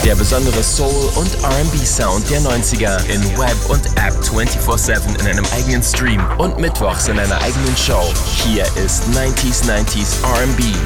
Der besondere Soul- und R&B-Sound der 90er in Web und App 24/7 in einem eigenen Stream und mittwochs in einer eigenen Show. Hier ist 90s R&B